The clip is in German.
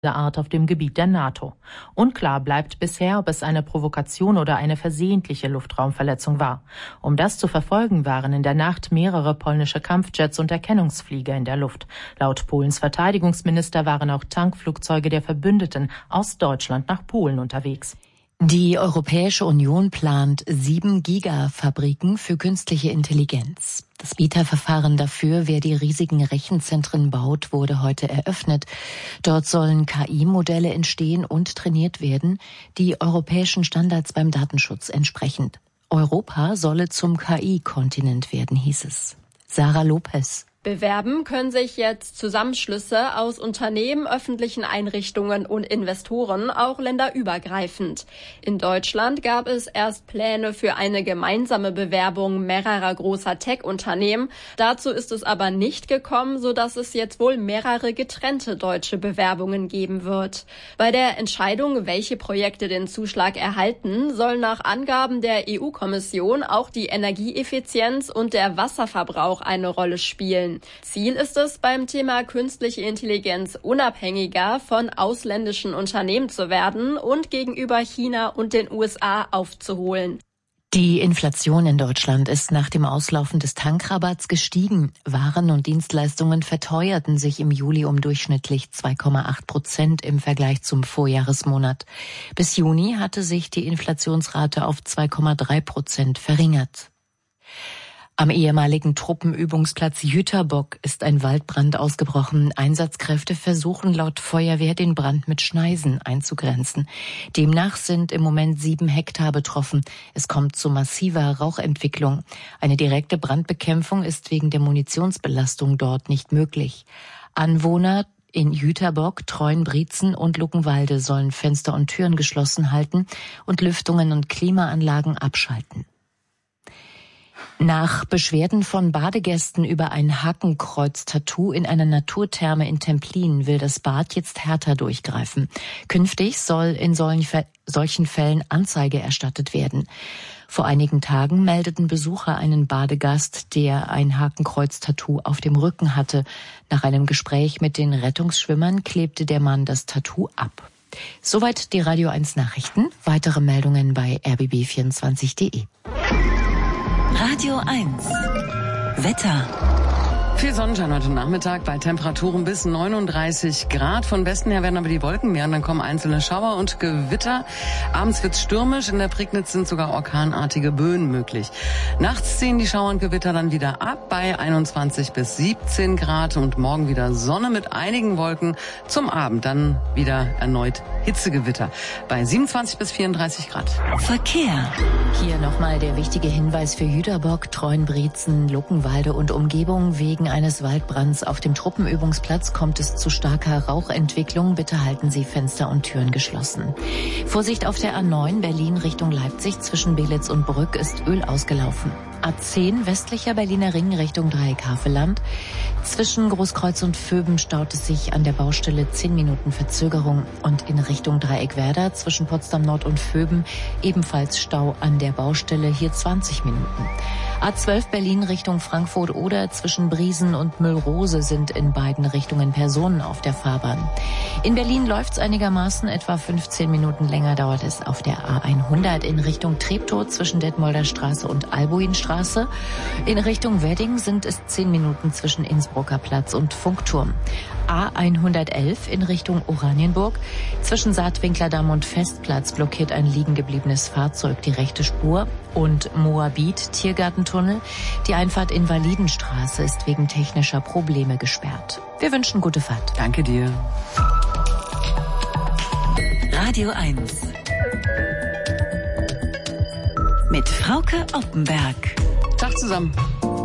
Art auf dem Gebiet der NATO. Unklar bleibt bisher, ob es eine Provokation oder eine versehentliche Luftraumverletzung war. Um das zu verfolgen, waren in der Nacht mehrere polnische Kampfjets und Erkennungsflieger in der Luft. Laut Polens Verteidigungsminister waren auch Tankflugzeuge der Verbündeten aus Deutschland nach Polen unterwegs. Die Europäische Union plant 7 Gigafabriken für künstliche Intelligenz. Das Beta-Verfahren dafür, wer die riesigen Rechenzentren baut, wurde heute eröffnet. Dort sollen KI-Modelle entstehen und trainiert werden, die europäischen Standards beim Datenschutz entsprechend. Europa solle zum KI-Kontinent werden, hieß es. Sarah Lopez. Bewerben können sich jetzt Zusammenschlüsse aus Unternehmen, öffentlichen Einrichtungen und Investoren, auch länderübergreifend. In Deutschland gab es erst Pläne für eine gemeinsame Bewerbung mehrerer großer Tech-Unternehmen. Dazu ist es aber nicht gekommen, sodass es jetzt wohl mehrere getrennte deutsche Bewerbungen geben wird. Bei der Entscheidung, welche Projekte den Zuschlag erhalten, sollen nach Angaben der EU-Kommission auch die Energieeffizienz und der Wasserverbrauch eine Rolle spielen. Ziel ist es, beim Thema künstliche Intelligenz unabhängiger von ausländischen Unternehmen zu werden und gegenüber China und den USA aufzuholen. Die Inflation in Deutschland ist nach dem Auslaufen des Tankrabatts gestiegen. Waren und Dienstleistungen verteuerten sich im Juli um durchschnittlich 2,8% im Vergleich zum Vorjahresmonat. Bis Juni hatte sich die Inflationsrate auf 2,3% verringert. Am ehemaligen Truppenübungsplatz Jüterbock ist ein Waldbrand ausgebrochen. Einsatzkräfte versuchen laut Feuerwehr, den Brand mit Schneisen einzugrenzen. Demnach sind im Moment 7 Hektar betroffen. Es kommt zu massiver Rauchentwicklung. Eine direkte Brandbekämpfung ist wegen der Munitionsbelastung dort nicht möglich. Anwohner in Jüterbock, Treuenbrietzen und Luckenwalde sollen Fenster und Türen geschlossen halten und Lüftungen und Klimaanlagen abschalten. Nach Beschwerden von Badegästen über ein Hakenkreuz-Tattoo in einer Naturtherme in Templin will das Bad jetzt härter durchgreifen. Künftig soll in solchen Fällen Anzeige erstattet werden. Vor einigen Tagen meldeten Besucher einen Badegast, der ein Hakenkreuz-Tattoo auf dem Rücken hatte. Nach einem Gespräch mit den Rettungsschwimmern klebte der Mann das Tattoo ab. Soweit die Radio 1 Nachrichten. Weitere Meldungen bei rbb24.de. Radio 1 Wetter. Viel Sonnenschein heute Nachmittag bei Temperaturen bis 39 Grad. Von Westen her werden aber die Wolken mehr und dann kommen einzelne Schauer und Gewitter. Abends wird's stürmisch. In der Prignitz sind sogar orkanartige Böen möglich. Nachts ziehen die Schauer und Gewitter dann wieder ab bei 21 bis 17 Grad und morgen wieder Sonne mit einigen Wolken. Zum Abend dann wieder erneut Hitzegewitter bei 27 bis 34 Grad. Verkehr. Hier nochmal der wichtige Hinweis für Jüterbock, Treuenbrietzen, Luckenwalde und Umgebung. Wegen eines Waldbrands auf dem Truppenübungsplatz kommt es zu starker Rauchentwicklung. Bitte halten Sie Fenster und Türen geschlossen. Vorsicht auf der A9 Berlin Richtung Leipzig zwischen Belitz und Brück ist Öl ausgelaufen. A10 westlicher Berliner Ring Richtung Dreieck-Havelland. Zwischen Großkreuz und Vöben staut es sich an der Baustelle 10 Minuten Verzögerung und in Richtung Dreieck-Werder zwischen Potsdam Nord und Vöben ebenfalls Stau an der Baustelle, hier 20 Minuten. A12 Berlin Richtung Frankfurt oder zwischen Briesen und Müllrose sind in beiden Richtungen Personen auf der Fahrbahn. In Berlin läuft's einigermaßen, etwa 15 Minuten länger dauert es auf der A100 in Richtung Treptow zwischen Detmolder Straße und Albuinstraße. In Richtung Wedding sind es 10 Minuten zwischen Innsbrucker Platz und Funkturm. A111 in Richtung Oranienburg. Zwischen Saatwinklerdamm und Festplatz blockiert ein liegen gebliebenes Fahrzeug die rechte Spur. Und Moabit Tiergartentunnel. Die Einfahrt Invalidenstraße ist wegen technischer Probleme gesperrt. Wir wünschen gute Fahrt. Danke dir. Radio 1 mit Frauke Oppenberg. Tag zusammen.